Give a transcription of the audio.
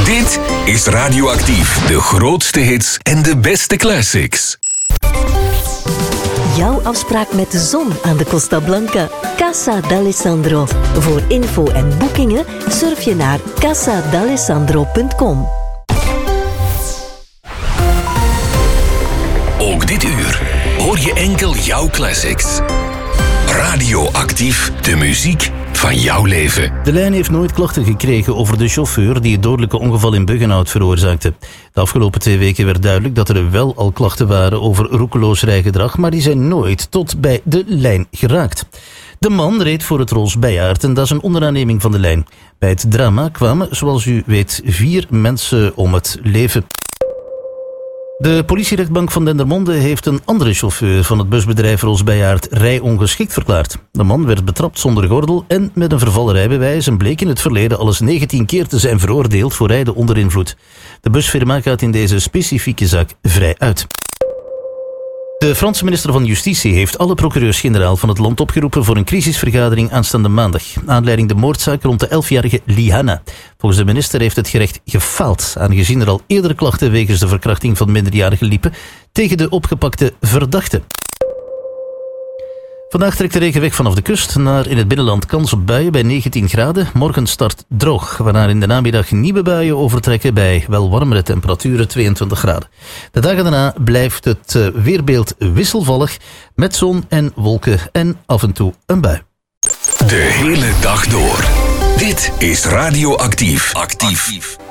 Dit is Radioactief. De grootste hits en de beste classics. Jouw afspraak met de zon aan de Costa Blanca. Casa d'Alessandro. Voor info en boekingen surf je naar casadalessandro.com. Ook dit uur hoor je enkel jouw classics. Radioactief, de muziek van jouw leven. De lijn heeft nooit klachten gekregen over de chauffeur die het dodelijke ongeval in Buggenhout veroorzaakte. De afgelopen 2 weken werd duidelijk dat er wel al klachten waren over roekeloos rijgedrag, maar die zijn nooit tot bij de lijn geraakt. De man reed voor het Rols Bijaard en dat is een onderaanneming van de lijn. Bij het drama kwamen, zoals u weet, 4 mensen om het leven. De politierechtbank van Dendermonde heeft een andere chauffeur van het busbedrijf Rols Bijaard rijongeschikt verklaard. De man werd betrapt zonder gordel en met een vervallen rijbewijs en bleek in het verleden al eens 19 keer te zijn veroordeeld voor rijden onder invloed. De busfirma gaat in deze specifieke zaak vrij uit. De Franse minister van Justitie heeft alle procureurs-generaal van het land opgeroepen voor een crisisvergadering aanstaande maandag. Aanleiding de moordzaak rond de 11-jarige Liana. Volgens de minister heeft het gerecht gefaald, aangezien er al eerder klachten wegens de verkrachting van minderjarigen liepen tegen de opgepakte verdachte. Vandaag trekt de regen weg vanaf de kust naar in het binnenland kans op buien bij 19 graden. Morgen start droog, waarna in de namiddag nieuwe buien overtrekken bij wel warmere temperaturen 22 graden. De dagen daarna blijft het weerbeeld wisselvallig met zon en wolken en af en toe een bui. De hele dag door. Dit is Radioactief. Actief.